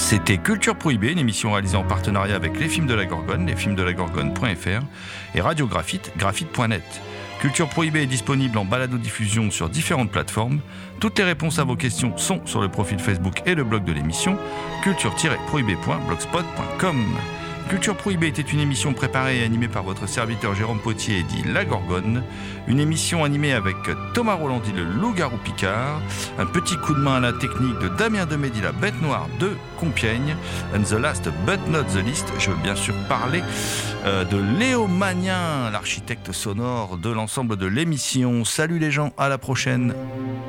C'était Culture Prohibée, une émission réalisée en partenariat avec les films de la Gorgone, lesfilmsdelagorgone.fr et Radio Graphite, graphite.net. Culture Prohibée est disponible en balado-diffusion sur différentes plateformes. Toutes les réponses à vos questions sont sur le profil Facebook et le blog de l'émission, culture-prohibée.blogspot.com. Culture Prohibée était une émission préparée et animée par votre serviteur Jérôme Potier, dit La Gorgone. Une émission animée avec Thomas Roland, dit le Loup-Garou Picard. Un petit coup de main à la technique de Damien Demey, dit la Bête Noire de Compiègne. And the last but not the least, je veux bien sûr parler de Léo Magnin, l'architecte sonore de l'ensemble de l'émission. Salut les gens, à la prochaine.